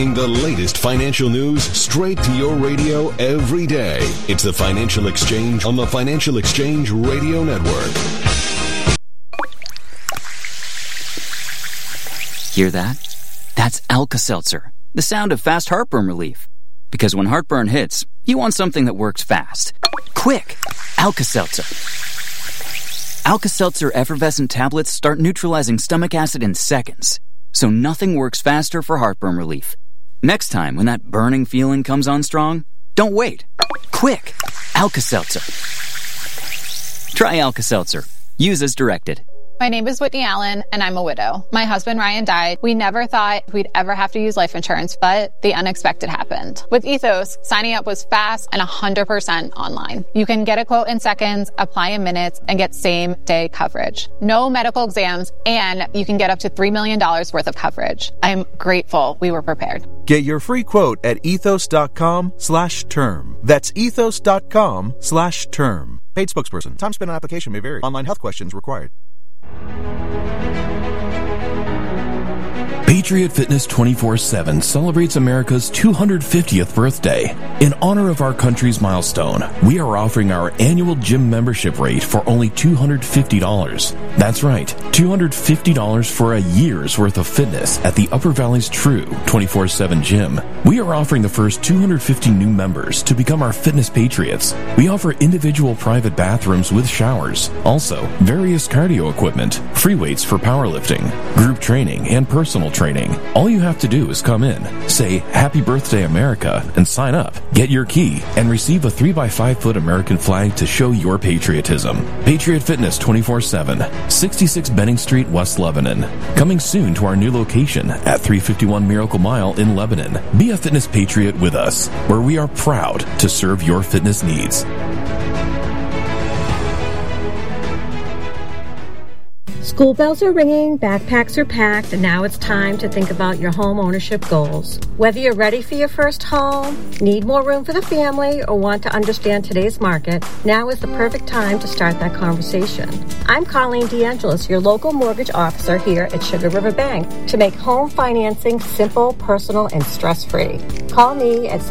bringing the latest financial news straight to your radio every day. It's the Financial Exchange on the Financial Exchange Radio Network. Hear that? That's Alka-Seltzer, the sound of fast heartburn relief. Because when heartburn hits, you want something that works fast. Quick! Alka-Seltzer. Alka-Seltzer effervescent tablets start neutralizing stomach acid in seconds. So nothing works faster for heartburn relief. Next time when that burning feeling comes on strong, don't wait. Quick! Alka-Seltzer. Try Alka-Seltzer. Use as directed. My name is Whitney Allen, and I'm a widow. My husband, Ryan, died. We never thought we'd ever have to use life insurance, but the unexpected happened. With Ethos, signing up was fast and 100% online. You can get a quote in seconds, apply in minutes, and get same-day coverage. No medical exams, and you can get up to $3 million worth of coverage. I'm grateful we were prepared. Get your free quote at ethos.com/term. That's ethos.com/term. Paid spokesperson. Time spent on application may vary. Online health questions required. Patriot Fitness 24/7 celebrates America's 250th birthday. In honor of our country's milestone, we are offering our annual gym membership rate for only $250. That's right, $250 for a year's worth of fitness at the Upper Valley's true 24/7 gym. We are offering the first 250 new members to become our fitness patriots. We offer individual private bathrooms with showers, also various cardio equipment, free weights for powerlifting, group training, and personal training. All you have to do is come in, say Happy Birthday America, and sign up. Get your key and receive a 3x5-foot American flag to show your patriotism. Patriot Fitness 24/7, 66 Benning Street, West Lebanon. Coming soon to our new location at 351 Miracle Mile in Lebanon. Be a fitness patriot with us, where we are proud to serve your fitness needs. School bells are ringing, backpacks are packed, and now it's time to think about your home ownership goals. Whether you're ready for your first home, need more room for the family, or want to understand today's market, now is the perfect time to start that conversation. I'm Colleen DeAngelis, your local mortgage officer here at Sugar River Bank, to make home financing simple, personal, and stress-free. Call me at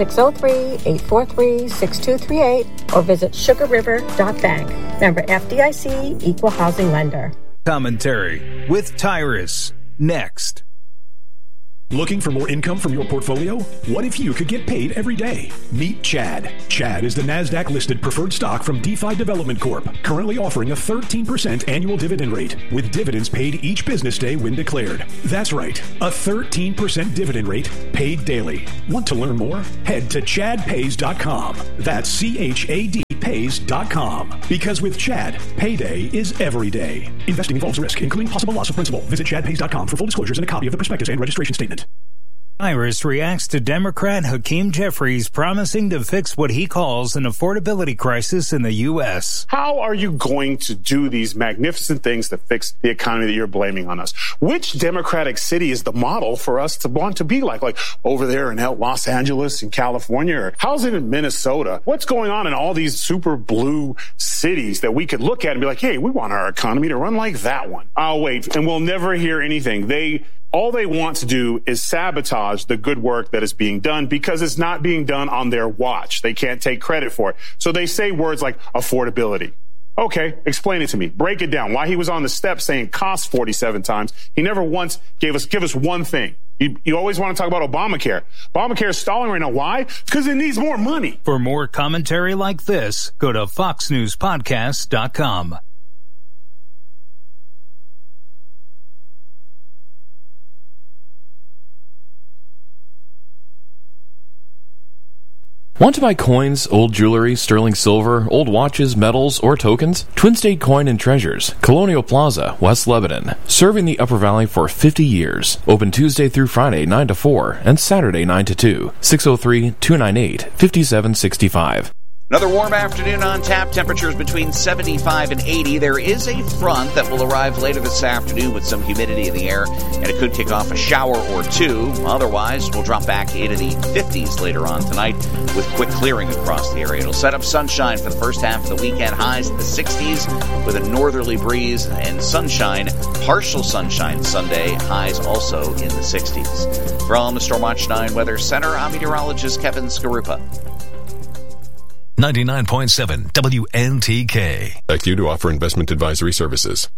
603-843-6238 or visit sugarriver.bank. Member FDIC, Equal Housing Lender. Commentary with Tyrus. Next. Looking for more income from your portfolio? What if you could get paid every day? Meet Chad. Chad is the NASDAQ-listed preferred stock from DeFi Development Corp., currently offering a 13% annual dividend rate, with dividends paid each business day when declared. That's right, a 13% dividend rate paid daily. Want to learn more? Head to chadpays.com. That's CHAD pays.com. Because with Chad, payday is every day. Investing involves risk, including possible loss of principal. Visit chadpays.com for full disclosures and a copy of the prospectus and registration statement. Iris reacts to Democrat Hakeem Jeffries promising to fix what he calls an affordability crisis in the U.S. How are you going to do these magnificent things to fix the economy that you're blaming on us? Which Democratic city is the model for us to want to be like over there in Los Angeles in California? Or how's it in Minnesota? What's going on in all these super blue cities that we could look at and be like, hey, we want our economy to run like that one? I'll wait, and we'll never hear anything. All they want to do is sabotage the good work that is being done because it's not being done on their watch. They can't take credit for it. So they say words like affordability. Okay, explain it to me. Break it down. Why he was on the steps saying cost 47 times. He never once give us one thing. You always want to talk about Obamacare. Obamacare is stalling right now. Why? Because it needs more money. For more commentary like this, go to foxnewspodcast.com. Want to buy coins, old jewelry, sterling silver, old watches, medals, or tokens? Twin State Coin and Treasures, Colonial Plaza, West Lebanon. Serving the Upper Valley for 50 years. Open Tuesday through Friday 9 to 4 and Saturday 9 to 2. 603-298-5765. Another warm afternoon on tap. Temperatures between 75 and 80. There is a front that will arrive later this afternoon with some humidity in the air, and it could kick off a shower or two. Otherwise, we'll drop back into the 50s later on tonight with quick clearing across the area. It'll set up sunshine for the first half of the weekend. Highs in the 60s with a northerly breeze and sunshine. Partial sunshine Sunday. Highs also in the 60s. From the Stormwatch 9 Weather Center, I'm meteorologist Kevin Skarupa. 99.7 WNTK. Like you to offer investment advisory services.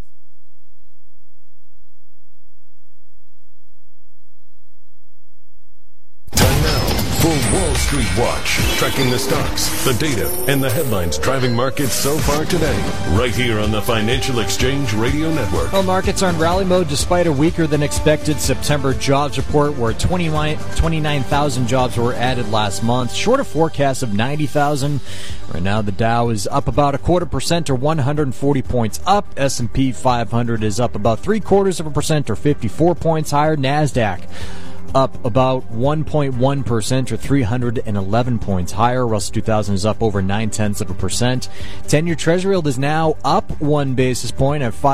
Time now for Wall Street Watch. Tracking the stocks, the data, and the headlines driving markets so far today. Right here on the Financial Exchange Radio Network. Well, markets are in rally mode despite a weaker than expected September jobs report, where 29,000 jobs were added last month, short of forecast of 90,000. Right now, the Dow is up about 0.25% or 140 points up. S&P 500 is up about 0.75% or 54 points higher. NASDAQ up about 1.1% or 311 points higher. Russell 2000 is up over 0.9%. 10-year Treasury yield is now up 1 basis point at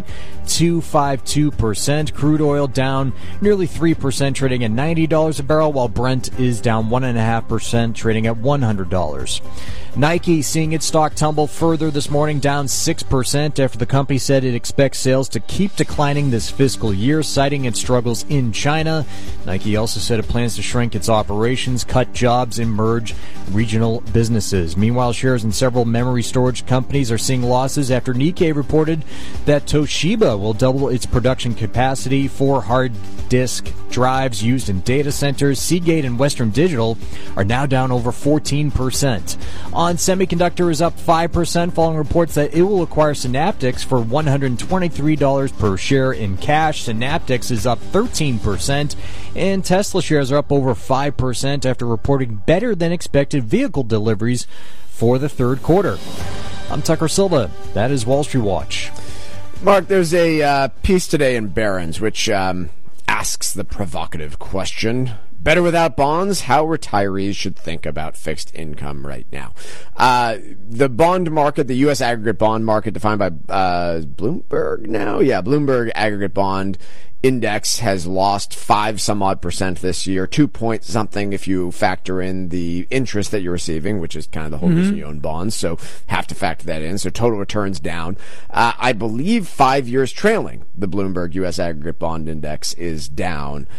5.252%. Crude oil down nearly 3%, trading at $90 a barrel, while Brent is down 1.5%, trading at $100. Nike seeing its stock tumble further this morning, down 6% after the company said it expects sales to keep declining this fiscal year, citing its struggles in China. Nike also said it plans to shrink its operations, cut jobs, and merge regional businesses. Meanwhile, shares in several memory storage companies are seeing losses after Nikkei reported that Toshiba will double its production capacity for hard disk drives used in data centers. Seagate and Western Digital are now down over 14%. On Semiconductor is up 5% following reports that it will acquire Synaptics for $123 per share in cash. Synaptics is up 13%, and Tesla shares are up over 5% after reporting better than expected vehicle deliveries for the third quarter. I'm Tucker Silva. That is Wall Street Watch. Mark, there's a piece today in Barron's which asks the provocative question: better without bonds? How retirees should think about fixed income right now. The bond market, the U.S. aggregate bond market, defined by Bloomberg now? Yeah, Bloomberg aggregate bond index has lost 5% this year, 2 point something if you factor in the interest that you're receiving, which is kind of the whole reason you own bonds, so have to factor that in. So total returns down. I believe 5 years trailing the Bloomberg U.S. aggregate bond index is down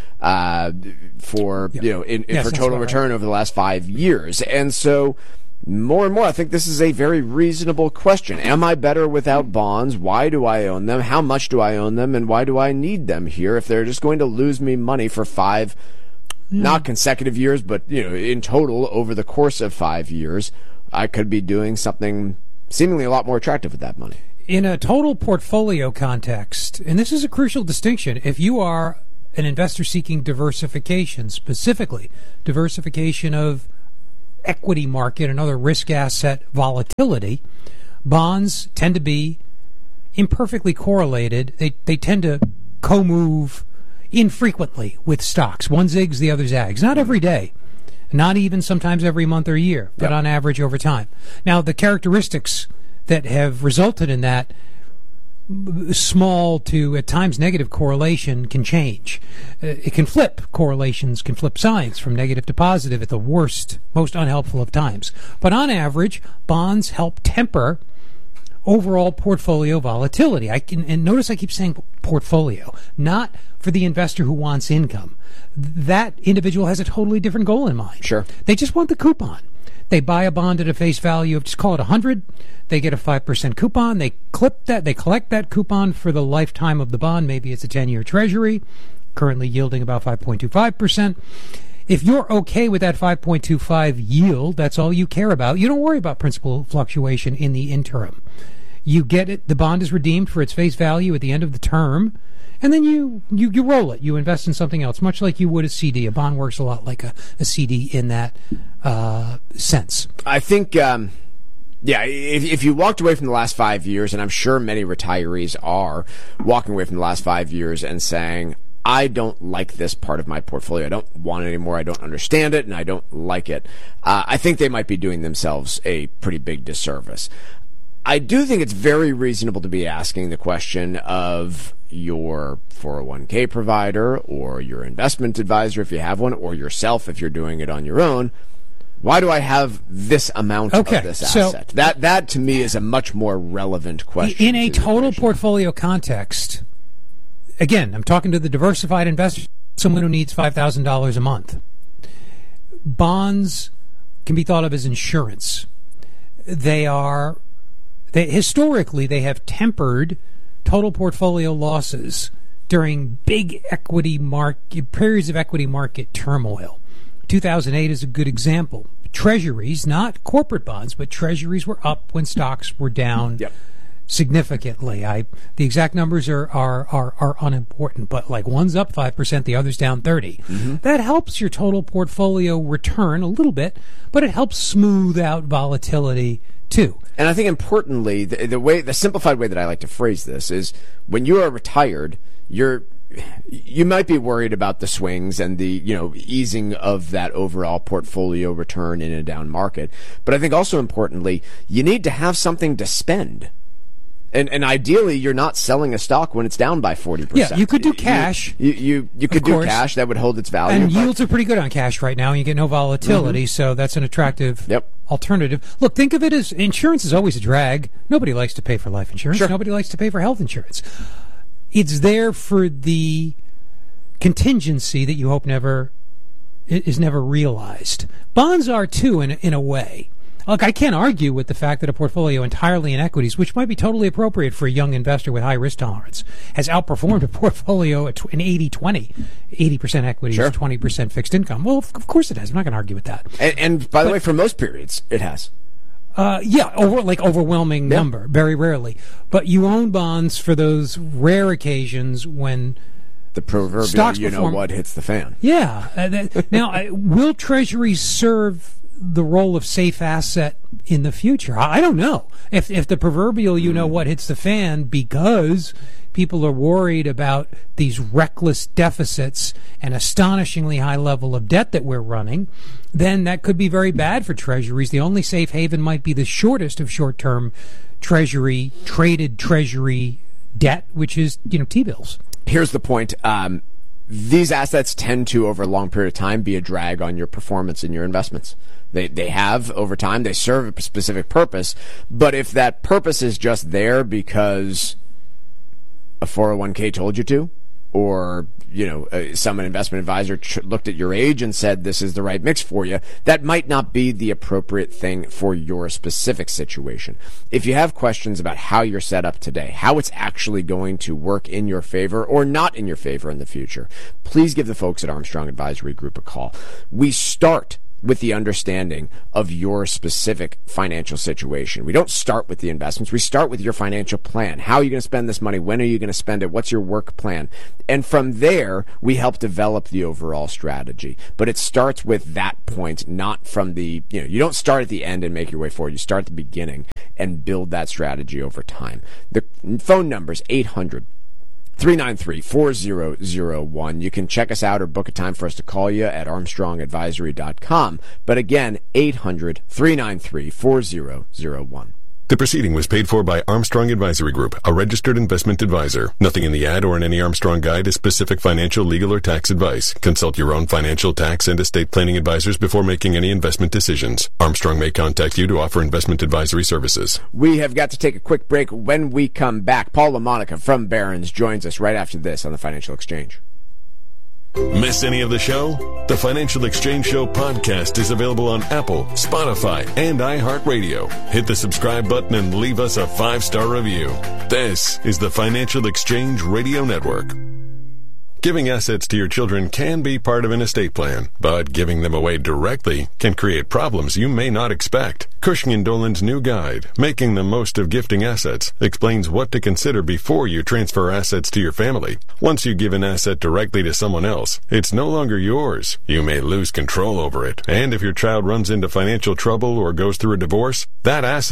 for total return over the last 5 years. And so more and more, I think this is a very reasonable question. Am I better without bonds? Why do I own them? How much do I own them? And why do I need them here if they're just going to lose me money for 5, not consecutive years, but in total over the course of 5 years? I could be doing something seemingly a lot more attractive with that money. In a total portfolio context, and this is a crucial distinction, if you are an investor seeking diversification, specifically diversification of equity market and other risk asset volatility, bonds tend to be imperfectly correlated. They tend to co-move infrequently with stocks. One zigs, the other zags. Not every day. Not even sometimes every month or year, but on average over time. Now, the characteristics that have resulted in that small to at times negative correlation can change. It can flip. Correlations can flip signs from negative to positive at the worst, most unhelpful of times. But on average, bonds help temper overall portfolio volatility. And notice I keep saying portfolio, not for the investor who wants income. That individual has a totally different goal in mind. Sure. They just want the coupon. They buy a bond at a face value of, just call it 100. They get a 5% coupon. They clip that. They collect that coupon for the lifetime of the bond. Maybe it's a 10-year Treasury, currently yielding about 5.25%. If you're okay with that 5.25 yield, that's all you care about. You don't worry about principal fluctuation in the interim. You get it. The bond is redeemed for its face value at the end of the term, and then you roll it. You invest in something else, much like you would a CD. A bond works a lot like a CD in that sense. I think, if you walked away from the last 5 years, and I'm sure many retirees are walking away from the last 5 years and saying, I don't like this part of my portfolio. I don't want it anymore. I don't understand it, and I don't like it. I think they might be doing themselves a pretty big disservice. I do think it's very reasonable to be asking the question of your 401k provider or your investment advisor if you have one, or yourself if you're doing it on your own. Why do I have this amount of this asset? That to me is a much more relevant question. In a total portfolio context, again, I'm talking to the diversified investor, someone who needs $5,000 a month. Bonds can be thought of as insurance. Historically, they have tempered total portfolio losses during big periods of equity market turmoil. 2008 is a good example. Treasuries, not corporate bonds, but treasuries were up when stocks were down significantly. The exact numbers are unimportant, but like one's up 5%, the other's down 30%. Mm-hmm. That helps your total portfolio return a little bit, but it helps smooth out volatility too. And I think importantly, the simplified way that I like to phrase this is when you are retired, you might be worried about the swings and the easing of that overall portfolio return in a down market. But I think also importantly, you need to have something to spend. And ideally, you're not selling a stock when it's down by 40%. Yeah, you could do cash. You could do cash. That would hold its value. And yields are pretty good on cash right now. You get no volatility, so that's an attractive alternative. Look, think of it as insurance is always a drag. Nobody likes to pay for life insurance. Sure. Nobody likes to pay for health insurance. It's there for the contingency that you hope is never realized. Bonds are too, in a way. Look, I can't argue with the fact that a portfolio entirely in equities, which might be totally appropriate for a young investor with high risk tolerance, has outperformed a portfolio in 80-20. 80% equities, 20% fixed income. Well, of course it has. I'm not going to argue with that. And by the way, for most periods, it has. Overwhelming number, very rarely. But you own bonds for those rare occasions when the proverbial what hits the fan. Yeah. Now, will treasuries serve the role of safe asset in the future? I don't know. If the proverbial what hits the fan because people are worried about these reckless deficits and astonishingly high level of debt that we're running, then that could be very bad for treasuries. The only safe haven might be the shortest of short-term traded treasury debt, which is, T-bills. Here's the point. These assets tend to, over a long period of time, be a drag on your performance in your investments. They have, over time, they serve a specific purpose, but if that purpose is just there because a 401k told you to, or, some investment advisor looked at your age and said this is the right mix for you, that might not be the appropriate thing for your specific situation. If you have questions about how you're set up today, how it's actually going to work in your favor or not in your favor in the future, please give the folks at Armstrong Advisory Group a call. We start with the understanding of your specific financial situation. We don't start with the investments. We start with your financial plan. How are you going to spend this money? When are you going to spend it? What's your work plan? And from there, we help develop the overall strategy. But it starts with that point, not from the, you don't start at the end and make your way forward. You start at the beginning and build that strategy over time. The phone number is 800-393-4001. You can check us out or book a time for us to call you at armstrongadvisory.com. But again, 800-393-4001. The proceeding was paid for by Armstrong Advisory Group, a registered investment advisor. Nothing in the ad or in any Armstrong guide is specific financial, legal, or tax advice. Consult your own financial, tax, and estate planning advisors before making any investment decisions. Armstrong may contact you to offer investment advisory services. We have got to take a quick break. When we come back, Paul LaMonica from Barron's joins us right after this on the Financial Exchange. Miss any of the show? The Financial Exchange Show podcast is available on Apple, Spotify, and iHeartRadio. Hit the subscribe button and leave us a 5-star review. This is the Financial Exchange Radio Network. Giving assets to your children can be part of an estate plan, but giving them away directly can create problems you may not expect. Cushing & Dolan's new guide, Making the Most of Gifting Assets, explains what to consider before you transfer assets to your family. Once you give an asset directly to someone else, it's no longer yours. You may lose control over it, and if your child runs into financial trouble or goes through a divorce, that asset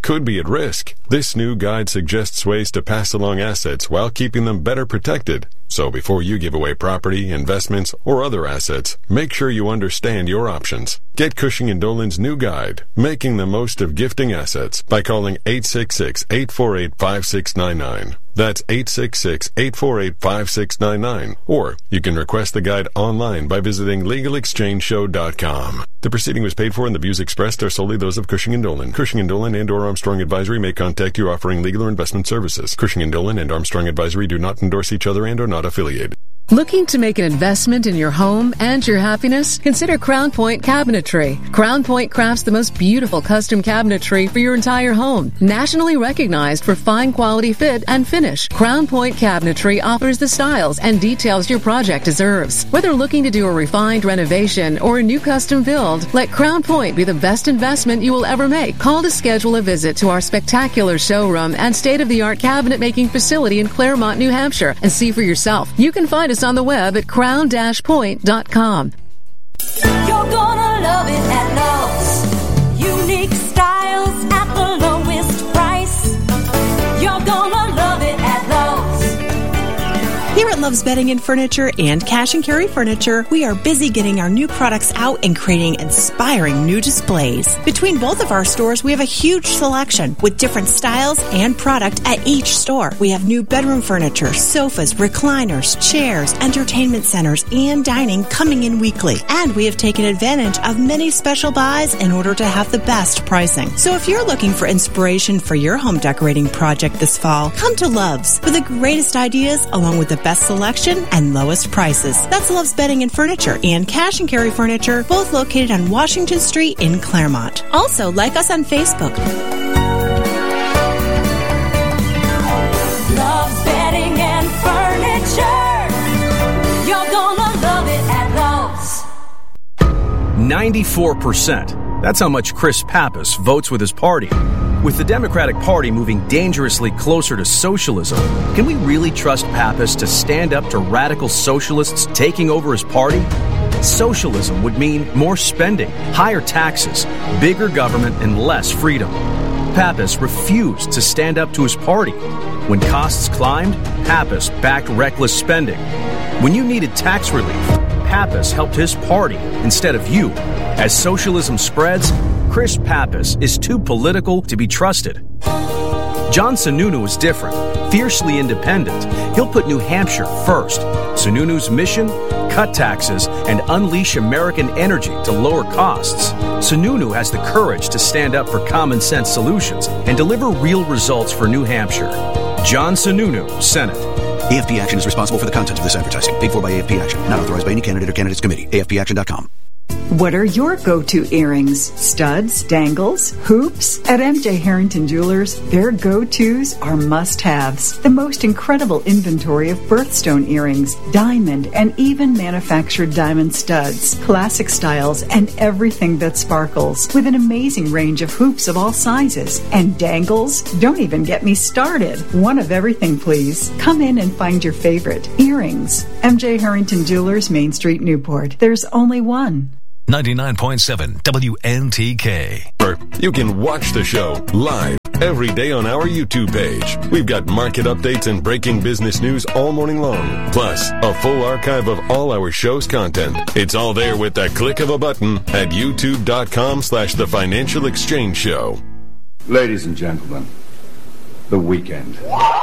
could be at risk. This new guide suggests ways to pass along assets while keeping them better protected. So before you give away property, investments, or other assets, make sure you understand your options. Get Cushing & Dolan's new guide, Making the Most of Gifting Assets, by calling 866-848-5699. That's 866-848-5699. Or you can request the guide online by visiting LegalExchangeShow.com. The proceeding was paid for and the views expressed are solely those of Cushing & Dolan. Cushing & Dolan and or Armstrong Advisory may contact you offering legal or investment services. Cushing & Dolan and Armstrong Advisory do not endorse each other and are not affiliated. Looking to make an investment in your home and your happiness? Consider Crown Point Cabinetry. Crown Point crafts the most beautiful custom cabinetry for your entire home. Nationally recognized for fine quality fit and finish, Crown Point Cabinetry offers the styles and details your project deserves. Whether looking to do a refined renovation or a new custom build, let Crown Point be the best investment you will ever make. Call to schedule a visit to our spectacular showroom and state-of-the-art cabinet making facility in Claremont, New Hampshire, and see for yourself. You can find us on the web at crown-point.com. You're gonna love it at Lowe's. Unique styles at the lowest price. You're gonna love it at Lowe's. Here at Love's Bedding and Furniture and Cash and Carry Furniture, we are busy getting our new products out and creating inspiring new displays. Between both of our stores, we have a huge selection with different styles and product at each store. We have new bedroom furniture, sofas, recliners, chairs, entertainment centers, and dining coming in weekly. And we have taken advantage of many special buys in order to have the best pricing. So if you're looking for inspiration for your home decorating project this fall, come to Love's for the greatest ideas along with the best selection and lowest prices. That's Love's Bedding and Furniture and Cash and Carry Furniture, both located on Washington Street in Claremont. Also, like us on Facebook. Love's Bedding and Furniture. You're gonna love it at Lowe's. 94%. That's how much Chris Pappas votes with his party. With the Democratic Party moving dangerously closer to socialism, can we really trust Pappas to stand up to radical socialists taking over his party? Socialism would mean more spending, higher taxes, bigger government, and less freedom. Pappas refused to stand up to his party. When costs climbed, Pappas backed reckless spending. When you needed tax relief, Pappas helped his party instead of you. As socialism spreads, Chris Pappas is too political to be trusted. John Sununu is different, fiercely independent. He'll put New Hampshire first. Sununu's mission? Cut taxes and unleash American energy to lower costs. Sununu has the courage to stand up for common sense solutions and deliver real results for New Hampshire. John Sununu, Senate. AFP Action is responsible for the content of this advertising. Paid for by AFP Action. Not authorized by any candidate or candidates committee. AFPAction.com. What are your go-to earrings? Studs, dangles, hoops? At MJ Harrington Jewelers, their go-tos are must-haves. The most incredible inventory of birthstone earrings, diamond, and even manufactured diamond studs, classic styles, and everything that sparkles, with an amazing range of hoops of all sizes. And dangles? Don't even get me started. One of everything, please. Come in and find your favorite. Earrings. MJ Harrington Jewelers, Main Street, Newport. There's only one. 99.7 WNTK. You can watch the show live every day on our YouTube page. We've got market updates and breaking business news all morning long. Plus, a full archive of all our show's content. It's all there with the click of a button at youtube.com/The Financial Exchange Show. Ladies and gentlemen, The Weekend.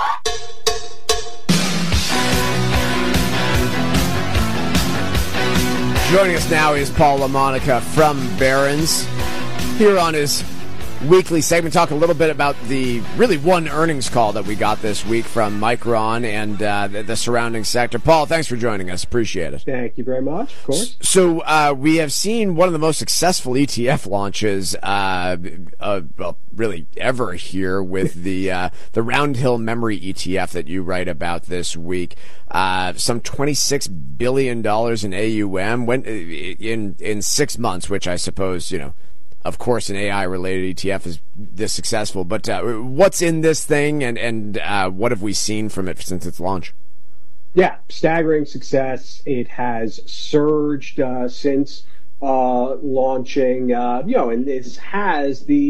Joining us now is Paul LaMonica from Barron's. Here on his weekly segment, talk a little bit about the really one earnings call that we got this week from Micron and the surrounding sector. Paul, thanks for joining us. Appreciate it. Thank you very much, of course. So we have seen one of the most successful ETF launches really ever here with the Roundhill Memory ETF that you write about this week. Some $26 billion in AUM went in 6 months, which I suppose, of course, an AI-related ETF is this successful. But what's in this thing, and what have we seen from it since its launch? Yeah, staggering success. It has surged since launching, and this has the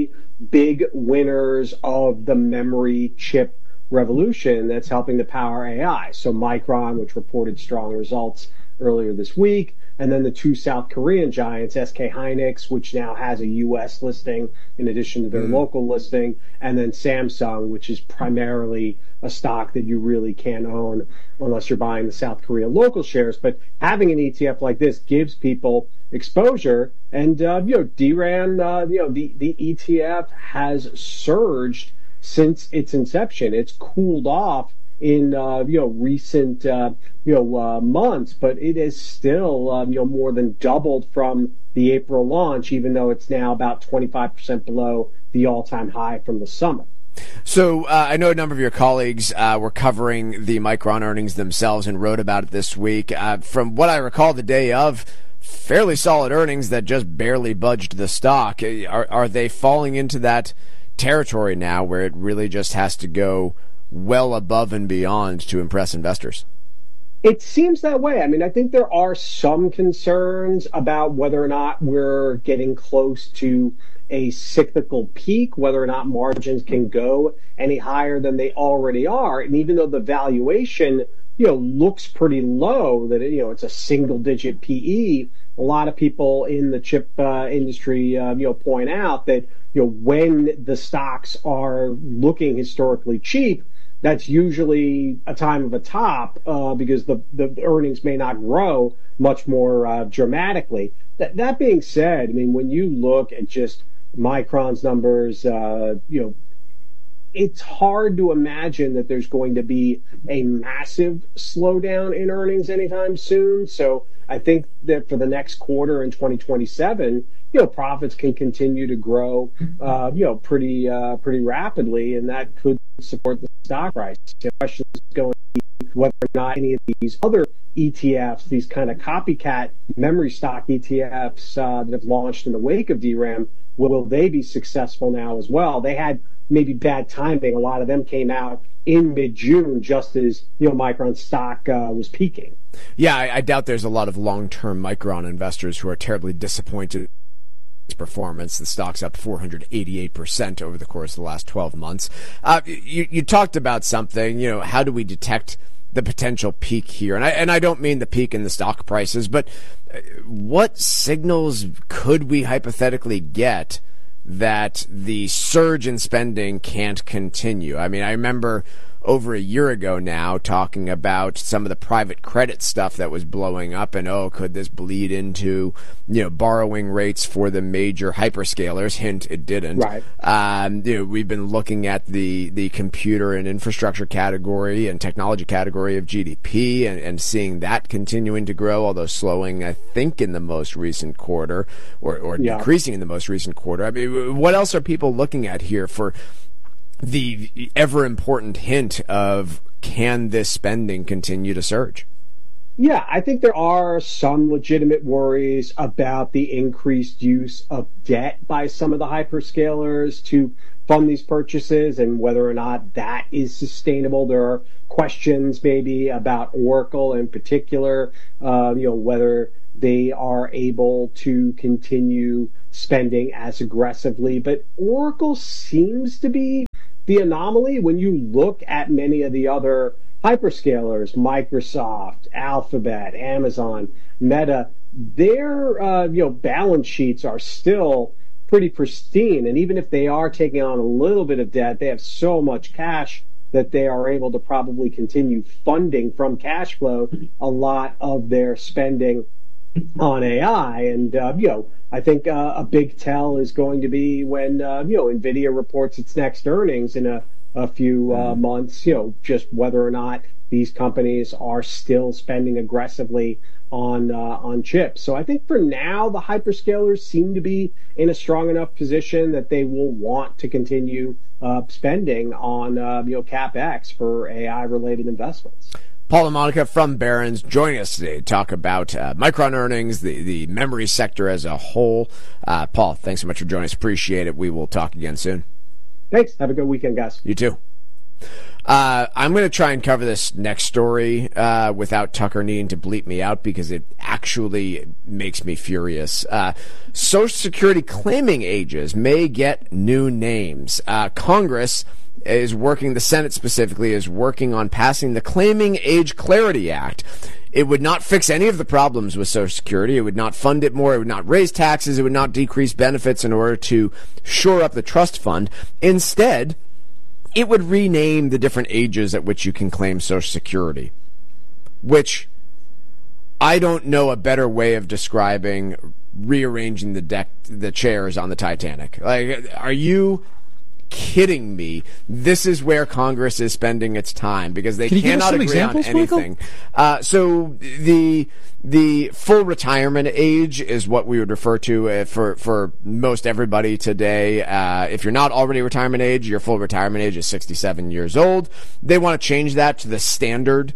big winners of the memory chip revolution that's helping to power AI. So Micron, which reported strong results earlier this week, and then the two South Korean giants, SK Hynix, which now has a U.S. listing in addition to their local listing, and then Samsung, which is primarily a stock that you really can't own unless you're buying the South Korea local shares. But having an ETF like this gives people exposure, and DRAM, the ETF has surged since its inception. It's cooled off in recent months, but it is still more than doubled from the April launch, even though it's now about 25% below the all-time high from the summer. So I know a number of your colleagues were covering the Micron earnings themselves and wrote about it this week. From what I recall, the day of, fairly solid earnings that just barely budged the stock. Are they falling into that territory now where it really just has to go well above and beyond to impress investors? It seems that way. I mean, I think there are some concerns about whether or not we're getting close to a cyclical peak, whether or not margins can go any higher than they already are. And even though the valuation, looks pretty low, that it's a single-digit PE, a lot of people in the chip industry, point out that, when the stocks are looking historically cheap, that's usually a time of a top because the earnings may not grow much more dramatically. That being said, I mean, when you look at just Micron's numbers, it's hard to imagine that there's going to be a massive slowdown in earnings anytime soon. So I think that for the next quarter in 2027, profits can continue to grow, pretty rapidly, and that could support the stock price. The question is going to be whether or not any of these other ETFs, these kind of copycat memory stock ETFs that have launched in the wake of DRAM, will they be successful now as well? They had maybe bad timing. A lot of them came out in mid-June, just as Micron stock was peaking. Yeah, I doubt there's a lot of long-term Micron investors who are terribly disappointed in its performance. The stock's up 488% over the course of the last 12 months. You talked about something. How do we detect the potential peak here? And I don't mean the peak in the stock prices, but what signals could we hypothetically get that the surge in spending can't continue? I mean, I remember over a year ago now talking about some of the private credit stuff that was blowing up, and could this bleed into borrowing rates for the major hyperscalers? Hint, it didn't. Right. We've been looking at the computer and infrastructure category and technology category of GDP and seeing that continuing to grow, although slowing, I think, in the most recent quarter or decreasing in the most recent quarter. I mean, what else are people looking at here for the ever important hint of, can this spending continue to surge? Yeah, I think there are some legitimate worries about the increased use of debt by some of the hyperscalers to fund these purchases and whether or not that is sustainable. There are questions maybe about Oracle in particular, whether they are able to continue spending as aggressively. But Oracle seems to be the anomaly when you look at many of the other hyperscalers, Microsoft, Alphabet, Amazon, Meta. Their balance sheets are still pretty pristine, and even if they are taking on a little bit of debt, they have so much cash that they are able to probably continue funding from cash flow a lot of their spending on AI. And I think a big tell is going to be when NVIDIA reports its next earnings in a few months, just whether or not these companies are still spending aggressively on chips. So I think for now, the hyperscalers seem to be in a strong enough position that they will want to continue spending on CapEx for AI-related investments. Paul LaMonica from Barron's joining us today to talk about Micron earnings, the memory sector as a whole. Paul, thanks so much for joining us. Appreciate it. We will talk again soon. Thanks. Have a good weekend, guys. You too. I'm going to try and cover this next story without Tucker needing to bleep me out because it actually makes me furious. Social Security claiming ages may get new names. Congress is working, the Senate specifically, is working on passing the Claiming Age Clarity Act. It would not fix any of the problems with Social Security. It would not fund it more. It would not raise taxes. It would not decrease benefits in order to shore up the trust fund. Instead, it would rename the different ages at which you can claim Social Security, which I don't know a better way of describing rearranging the chairs on the Titanic. Like, are you kidding me? This is where Congress is spending its time because they cannot agree on anything. So the full retirement age is what we would refer to for most everybody today. If you're not already retirement age, your full retirement age is 67 years old. They want to change that to the standard.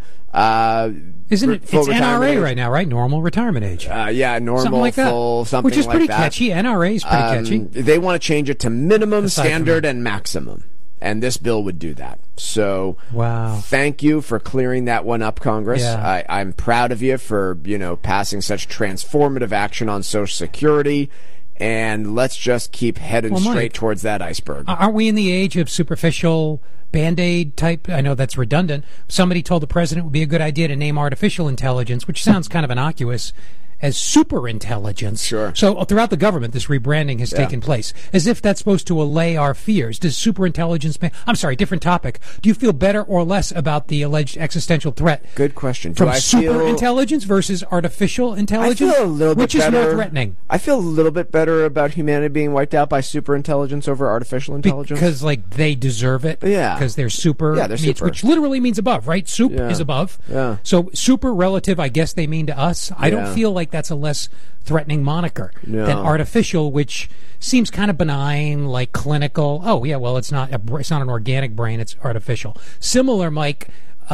Isn't it? It's NRA age right now, right? Normal retirement age. Yeah, normal, something like full, that. something which is like pretty that. catchy. NRA is pretty catchy. They want to change it to minimum, Aside standard, and maximum. And this bill would do that. So, wow. Thank you for clearing that one up, Congress. Yeah. I'm proud of you for, passing such transformative action on Social Security. And let's just keep heading straight towards that iceberg. Aren't we in the age of superficial Band-Aid type? I know that's redundant. Somebody told the president it would be a good idea to name artificial intelligence, which sounds kind of innocuous, as super intelligence. Sure. So throughout the government, this rebranding has taken place, as if that's supposed to allay our fears. Does super intelligence different topic. Do you feel better or less about the alleged existential threat? Good question. From super intelligence versus artificial intelligence? I feel a little bit which better. is more threatening? I feel a little bit better about humanity being wiped out by super intelligence over artificial intelligence. Because, they deserve it? Yeah. Because they're super. Yeah, they're super. Which literally means above, right? Soup is above. Yeah. So super relative, I guess they mean to us. I don't Yeah. feel like that's a less threatening moniker than artificial, which seems kind of benign, like clinical. Oh, yeah, well, it's not an organic brain, it's artificial. Similar, Mike,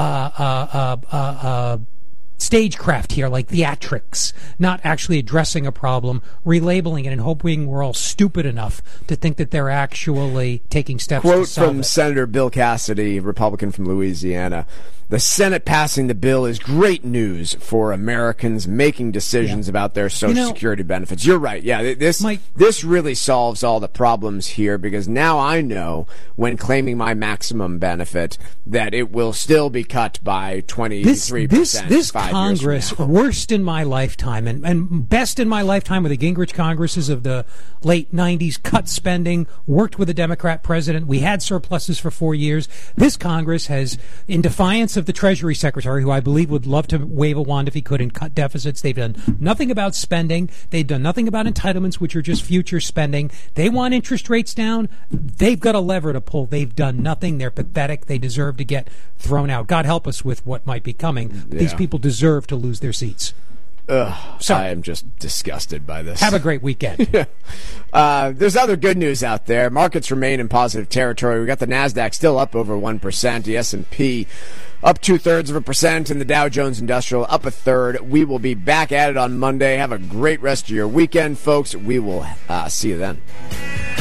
stagecraft here, like theatrics, not actually addressing a problem, relabeling it and hoping we're all stupid enough to think that they're actually taking steps Quote to solve from it. Senator Bill Cassidy, Republican from Louisiana. The Senate passing the bill is great news for Americans making decisions about their Social Security benefits. You're right. Yeah, this really solves all the problems here because now I know when claiming my maximum benefit that it will still be cut by 23%. This 5 Congress, years from now. worst in my lifetime and best in my lifetime with the Gingrich Congresses of the late 90s, cut spending, worked with a Democrat president. We had surpluses for 4 years. This Congress has, in defiance of the Treasury Secretary, who I believe would love to wave a wand if he could and cut deficits, they've done nothing about spending. They've done nothing about entitlements, which are just future spending. They want interest rates down. They've got a lever to pull. They've done nothing. They're pathetic. They deserve to get thrown out. God help us with what might be coming. Yeah. These people deserve to lose their seats. I am just disgusted by this. Have a great weekend. There's other good news out there. Markets remain in positive territory. We got the NASDAQ still up over 1%, the S&P up 0.2%, and the Dow Jones Industrial up 1/3. We will be back at it on Monday. Have a great rest of your weekend, folks. We will see you then.